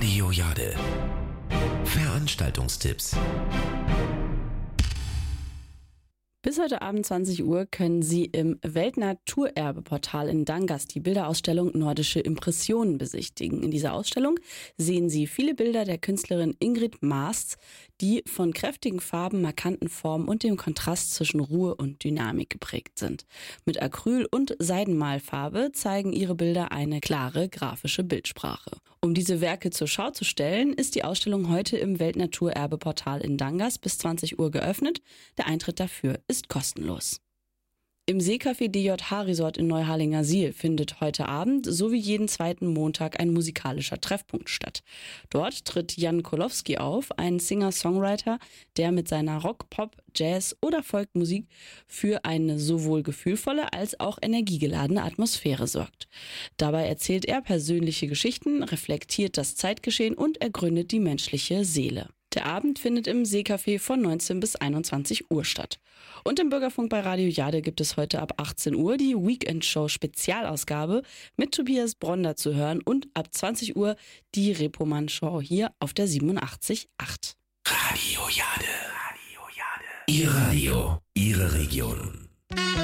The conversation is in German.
Radio Jade. Veranstaltungstipps. Bis heute Abend 20 Uhr können Sie im Weltnaturerbe-Portal in Dangas die Bilderausstellung Nordische Impressionen besichtigen. In dieser Ausstellung sehen Sie viele Bilder der Künstlerin Ingrid Masts, die von kräftigen Farben, markanten Formen und dem Kontrast zwischen Ruhe und Dynamik geprägt sind. Mit Acryl- und Seidenmalfarbe zeigen ihre Bilder eine klare grafische Bildsprache. Um diese Werke zur Schau zu stellen, ist die Ausstellung heute im Weltnaturerbe-Portal in Dangas bis 20 Uhr geöffnet. Der Eintritt dafür ist kostenlos. Im Seecafé DJH Resort in Neuharlingersiel findet heute Abend sowie jeden zweiten Montag ein musikalischer Treffpunkt statt. Dort tritt Jan Kolowski auf, ein Singer-Songwriter, der mit seiner Rock-, Pop-, Jazz- oder Folkmusik für eine sowohl gefühlvolle als auch energiegeladene Atmosphäre sorgt. Dabei erzählt er persönliche Geschichten, reflektiert das Zeitgeschehen und ergründet die menschliche Seele. Der Abend findet im Seecafé von 19 bis 21 Uhr statt. Und im Bürgerfunk bei Radio Jade gibt es heute ab 18 Uhr die Weekend-Show Spezialausgabe mit Tobias Bronder zu hören und ab 20 Uhr die Reeperbahn-Show hier auf der 87.8. Radio Jade. Ihr Radio, Ihre Region.